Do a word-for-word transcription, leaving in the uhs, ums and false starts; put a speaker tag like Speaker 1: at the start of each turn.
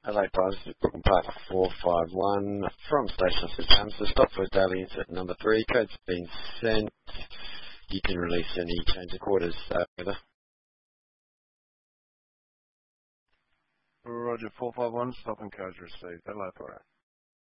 Speaker 1: Adelaide Prize, Brooklyn Park four five one from Station Systems. The stop for daily inset number three. Code's been sent. You can release any change of quarters. Uh,
Speaker 2: Roger, four five one, stop and code received. Adelaide Prize.